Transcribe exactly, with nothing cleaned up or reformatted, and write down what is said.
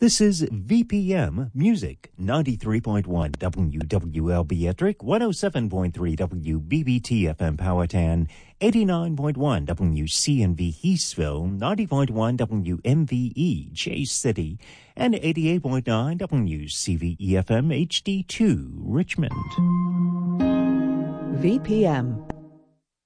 This is V P M Music, ninety-three point one W W L B Ettrick, one oh seven point three W B B T F M Powhatan, eighty-nine point one W C N V Eastville, ninety point one W M V E Chase City, and eighty-eight point nine W C V E F M H D two Richmond. V P M,